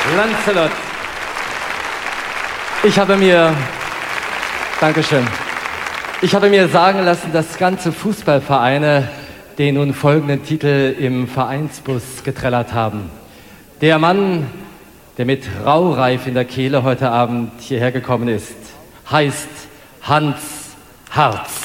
Lancelot. Dankeschön. Ich habe mir sagen lassen, dass ganze Fußballvereine den nun folgenden Titel im Vereinsbus getrellert haben. Der Mann, der mit Raureif in der Kehle heute Abend hierher gekommen ist, heißt Hans Harz.